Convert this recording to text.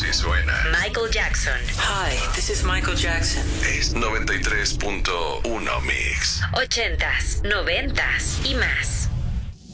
que suena. Michael Jackson. Hi, this is Michael Jackson. Es 93.1 Mix. 80s, 90s y más.